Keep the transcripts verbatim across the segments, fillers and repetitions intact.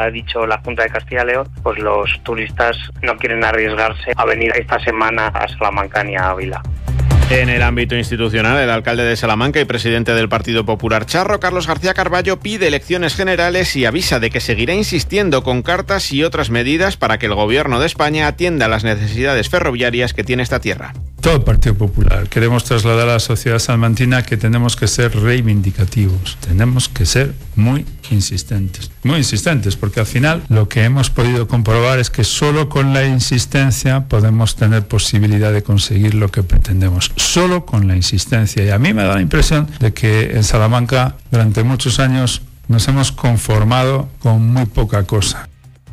ha dicho la Junta de Castilla y León, pues los turistas no quieren arriesgarse a venir esta semana a Salamanca ni a Ávila. En el ámbito institucional, el alcalde de Salamanca y presidente del Partido Popular Charro, Carlos García Carballo, pide elecciones generales y avisa de que seguirá insistiendo con cartas y otras medidas para que el gobierno de España atienda las necesidades ferroviarias que tiene esta tierra. Todo el Partido Popular queremos trasladar a la sociedad salmantina que tenemos que ser reivindicativos, tenemos que ser muy insistentes, muy insistentes, porque al final lo que hemos podido comprobar es que solo con la insistencia podemos tener posibilidad de conseguir lo que pretendemos, solo con la insistencia. Y a mí me da la impresión de que en Salamanca durante muchos años nos hemos conformado con muy poca cosa.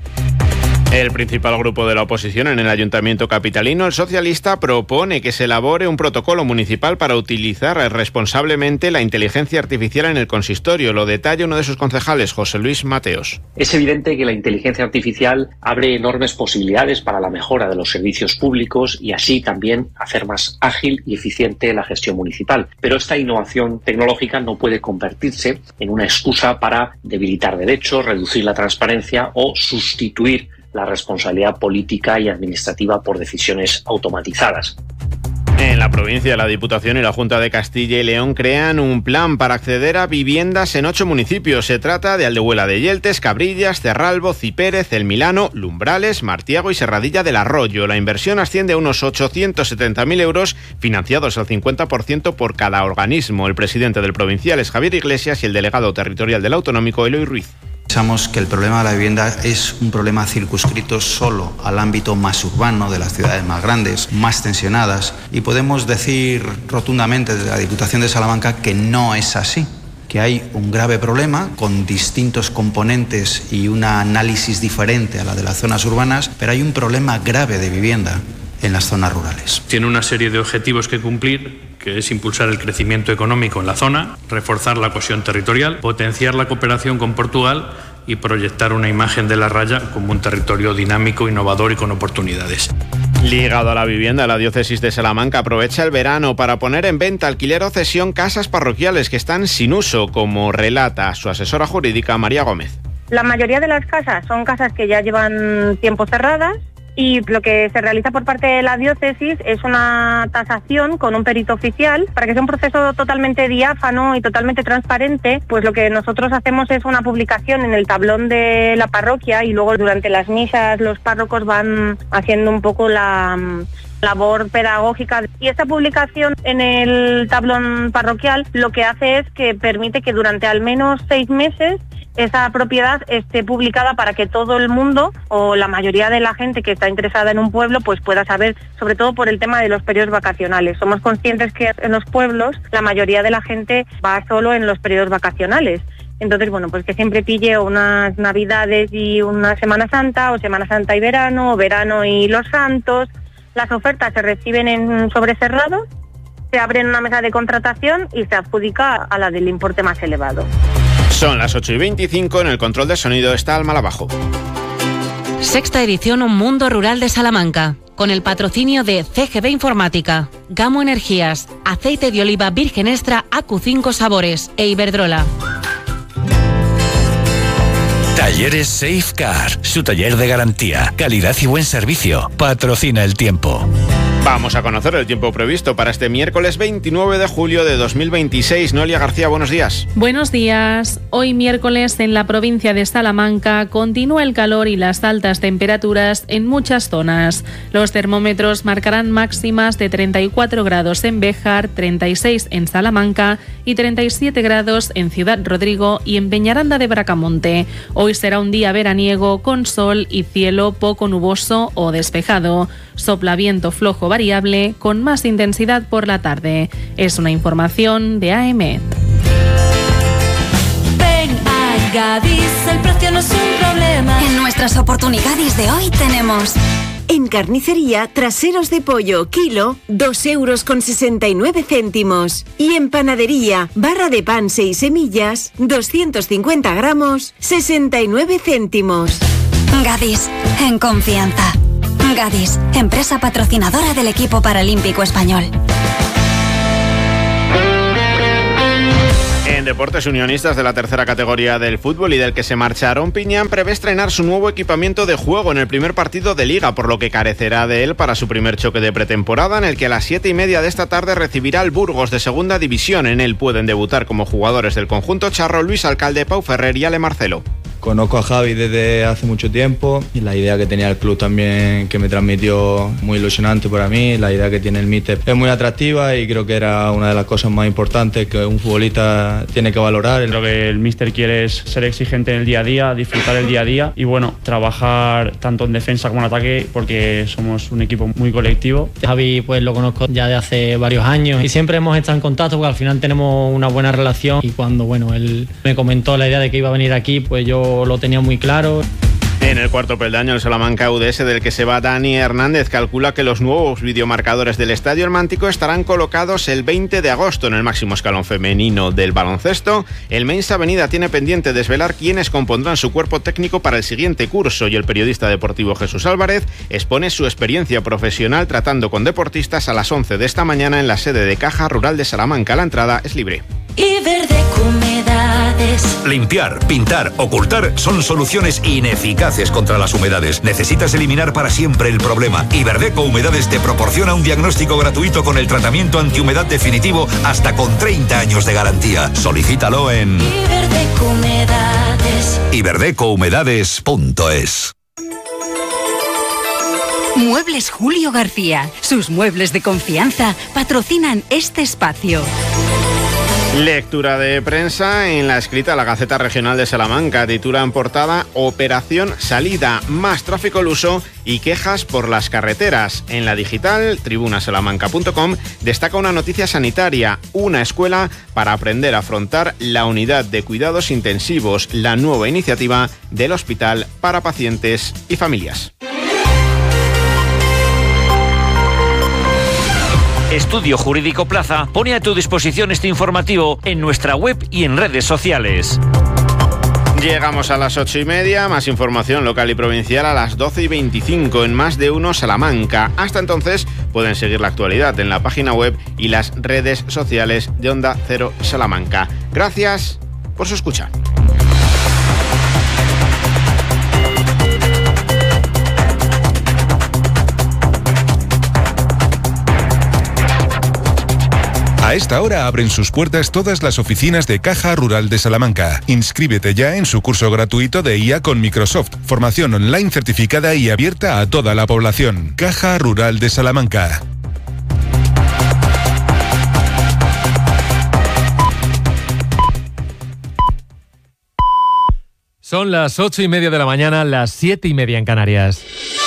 El principal grupo de la oposición en el Ayuntamiento capitalino, el socialista, propone que se elabore un protocolo municipal para utilizar responsablemente la inteligencia artificial en el consistorio. Lo detalla uno de sus concejales, José Luis Mateos. Es evidente que la inteligencia artificial abre enormes posibilidades para la mejora de los servicios públicos y así también hacer más ágil y eficiente la gestión municipal. Pero esta innovación tecnológica no puede convertirse en una excusa para debilitar derechos, reducir la transparencia o sustituir la responsabilidad política y administrativa por decisiones automatizadas. En la provincia, la Diputación y la Junta de Castilla y León crean un plan para acceder a viviendas en ocho municipios. Se trata de Aldehuela de Yeltes, Cabrillas, Cerralbo, Cipérez, El Milano, Lumbrales, Martiago y Serradilla del Arroyo. La inversión asciende a unos ochocientos setenta mil euros, financiados al cincuenta por ciento por cada organismo. El presidente del provincial es Javier Iglesias y el delegado territorial del autonómico, Eloy Ruiz. Pensamos que el problema de la vivienda es un problema circunscrito solo al ámbito más urbano de las ciudades más grandes, más tensionadas, y podemos decir rotundamente desde la Diputación de Salamanca que no es así, que hay un grave problema con distintos componentes y un análisis diferente a la de las zonas urbanas, pero hay un problema grave de vivienda en las zonas rurales. Tiene una serie de objetivos que cumplir, que es impulsar el crecimiento económico en la zona, reforzar la cohesión territorial, potenciar la cooperación con Portugal y proyectar una imagen de La Raya como un territorio dinámico, innovador y con oportunidades. Ligado a la vivienda, la diócesis de Salamanca aprovecha el verano para poner en venta, alquiler o cesión casas parroquiales que están sin uso, como relata su asesora jurídica María Gómez. La mayoría de las casas son casas que ya llevan tiempo cerradas, y lo que se realiza por parte de la diócesis es una tasación con un perito oficial para que sea un proceso totalmente diáfano y totalmente transparente. Pues lo que nosotros hacemos es una publicación en el tablón de la parroquia y luego durante las misas los párrocos van haciendo un poco la labor pedagógica. Y esta publicación en el tablón parroquial lo que hace es que permite que durante al menos seis meses esa propiedad esté publicada para que todo el mundo o la mayoría de la gente que está interesada en un pueblo pues pueda saber, sobre todo por el tema de los periodos vacacionales. Somos conscientes que en los pueblos la mayoría de la gente va solo en los periodos vacacionales. Entonces, bueno, pues que siempre pille unas Navidades y una Semana Santa, o Semana Santa y verano, o verano y los santos. Las ofertas se reciben en sobrecerrados, se abre una mesa de contratación y se adjudica a la del importe más elevado. Son las ocho y veinticinco, en el control de sonido está Alma Labajo. Sexta edición Un Mundo Rural de Salamanca, con el patrocinio de C G B Informática, Gamo Energías, Aceite de Oliva Virgen Extra A Q cinco Sabores e Iberdrola. Talleres Safecar, su taller de garantía, calidad y buen servicio. Patrocina el tiempo. Vamos a conocer el tiempo previsto para este miércoles veintinueve de julio de dos mil veintiséis. Noelia García, buenos días. Buenos días. Hoy miércoles en la provincia de Salamanca continúa el calor y las altas temperaturas en muchas zonas. Los termómetros marcarán máximas de treinta y cuatro grados en Béjar, treinta y seis en Salamanca y treinta y siete grados en Ciudad Rodrigo y en Peñaranda de Bracamonte. Hoy será un día veraniego con sol y cielo poco nuboso o despejado. Sopla viento flojo variable con más intensidad por la tarde. Es una información de A M E T. Ven a Gadis, el precio no es un problema. En nuestras oportunidades de hoy tenemos... En carnicería, traseros de pollo, kilo, dos euros con sesenta y nueve céntimos. Y en panadería, barra de pan seis semillas, doscientos cincuenta gramos, sesenta y nueve céntimos. Gadis, en confianza. Gadis, empresa patrocinadora del equipo paralímpico español. En Deportes Unionistas de la tercera categoría del fútbol y del que se marcha Aaron Piñán prevé estrenar su nuevo equipamiento de juego en el primer partido de Liga, por lo que carecerá de él para su primer choque de pretemporada, en el que a las siete y media de esta tarde recibirá al Burgos de segunda división. En él pueden debutar como jugadores del conjunto charro Luis Alcalde, Pau Ferrer y Ale Marcelo. Conozco a Javi desde hace mucho tiempo y la idea que tenía el club también, que me transmitió, muy ilusionante para mí. La idea que tiene el míster es muy atractiva y creo que era una de las cosas más importantes que un futbolista tiene que valorar. Lo que el míster quiere es ser exigente en el día a día, disfrutar el día a día y bueno, trabajar tanto en defensa como en ataque, porque somos un equipo muy colectivo. Javi pues lo conozco ya de hace varios años y siempre hemos estado en contacto porque al final tenemos una buena relación, y cuando bueno él me comentó la idea de que iba a venir aquí, pues yo lo tenía muy claro. En el cuarto peldaño, el Salamanca U D S, del que se va Dani Hernández, calcula que los nuevos videomarcadores del Estadio El Mántico estarán colocados el veinte de agosto en el máximo escalón femenino del baloncesto. El Mensa Avenida tiene pendiente desvelar quiénes compondrán su cuerpo técnico para el siguiente curso, y el periodista deportivo Jesús Álvarez expone su experiencia profesional tratando con deportistas a las once de esta mañana en la sede de Caja Rural de Salamanca. La entrada es libre. Iberdeco Humedades. Limpiar, pintar, ocultar son soluciones ineficaces contra las humedades. Necesitas eliminar para siempre el problema. Iberdeco Humedades te proporciona un diagnóstico gratuito con el tratamiento antihumedad definitivo hasta con treinta años de garantía. Solicítalo en Iberdeco Humedades. iberdeco humedades punto es. Muebles Julio García. Sus muebles de confianza patrocinan este espacio. Lectura de prensa en la escrita La Gaceta Regional de Salamanca. Titula en portada: Operación Salida, más tráfico al uso y quejas por las carreteras. En la digital, tribuna salamanca punto com, destaca una noticia sanitaria: una escuela para aprender a afrontar la unidad de cuidados intensivos, la nueva iniciativa del hospital para pacientes y familias. Estudio Jurídico Plaza pone a tu disposición este informativo en nuestra web y en redes sociales. Llegamos a las ocho y media, más información local y provincial a las doce y veinticinco en Más de Uno Salamanca. Hasta entonces pueden seguir la actualidad en la página web y las redes sociales de Onda Cero Salamanca. Gracias por su escucha. A esta hora abren sus puertas todas las oficinas de Caja Rural de Salamanca. Inscríbete ya en su curso gratuito de I A con Microsoft. Formación online certificada y abierta a toda la población. Caja Rural de Salamanca. Son las ocho y media de la mañana, las siete y media en Canarias.